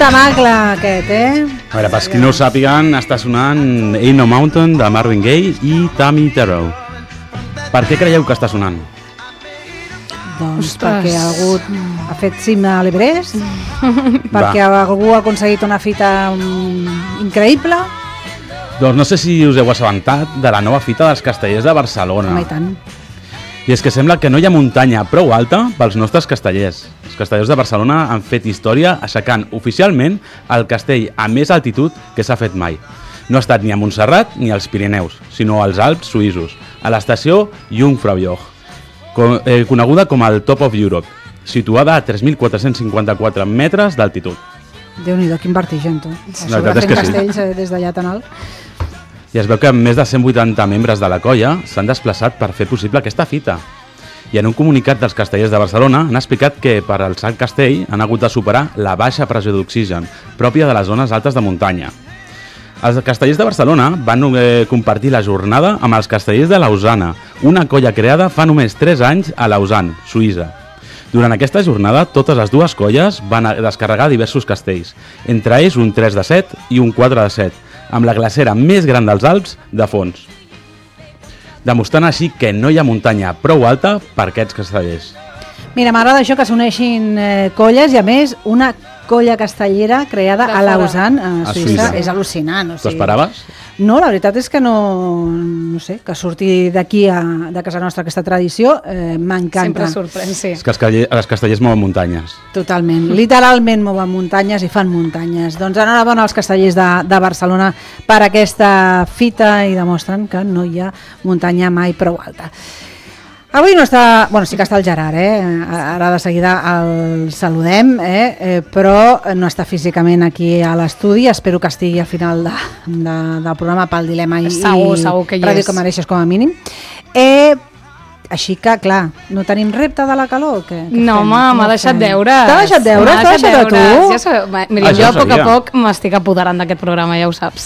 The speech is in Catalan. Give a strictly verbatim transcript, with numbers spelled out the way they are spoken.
temacle aquest, eh? A veure, pels qui no ho sàpiguen, està sonant Ain't No Mountain de Marvin Gaye i Tammy Terrell. Per què creieu que està sonant? Doncs perquè algú ha fet cim a l'Everest, perquè algú ha aconseguit una fita increïble. Doncs no sé si us heu assabentat de la nova fita dels Castellers de Barcelona. Home, i tant. I és que sembla que no hi ha muntanya prou alta pels nostres castellers. Els Castellers de Barcelona han fet història aixecant oficialment el castell a més altitud que s'ha fet mai. No ha estat ni a Montserrat ni als Pirineus, sinó als Alps suïssos, a l'estació Jungfraujoch, coneguda com el Top of Europe, situada a tres mil quatre-cents cinquanta-quatre metres d'altitud. Déu-n'hi-do, quin vertigen, tu. La veritat és que sí. Castells des d'allà tan alt. I es veu que més de cent vuitanta membres de la colla s'han desplaçat per fer possible aquesta fita. I en un comunicat dels Castellers de Barcelona han explicat que per alçar el castell han hagut de superar la baixa pressió d'oxigen pròpia de les zones altes de muntanya. Els Castellers de Barcelona van eh, compartir la jornada amb els Castellers de Lausana, una colla creada fa només tres anys a Lausanne, Suïssa. Durant aquesta jornada, totes les dues colles van descarregar diversos castells, entre ells un tres de set i un quatre de set, amb la glacera més gran dels Alps de fons, demostrant així que no hi ha muntanya prou alta per aquests castellers. Mira, m'agrada això que s'uneixin eh, colles i a més una colla castellera creada a Lausanne, a Suïssa. A Suïssa. És al·lucinant. O sigui... T'ho esperaves? No, la veritat és que no, no sé, que surti d'aquí de casa nostra aquesta tradició, eh, m'encanta. Sempre sorprèn, sí. És que els, els castellers mouen muntanyes. Totalment, literalment mouen muntanyes i fan muntanyes. Doncs enhorabona als castellers de, de Barcelona per aquesta fita i demostren que no hi ha muntanya mai prou alta. Avui no està, bueno, sí que està el Gerard, eh? Ara de seguida el saludem, eh? Eh, però no està físicament aquí a l'estudi, espero que estigui al final de, de, del programa pel dilema i, segur, segur que hi Ràdio és. Que mereixes com a mínim. Eh, així que, clar, no tenim repte de la calor? Què, què no, home, m'ha deixat deures. T'ha deixat deures? T'ha deixat a tu? Ja sabeu, mira, ah, jo a ja poc a poc m'estic apoderant d'aquest programa, ja ho saps.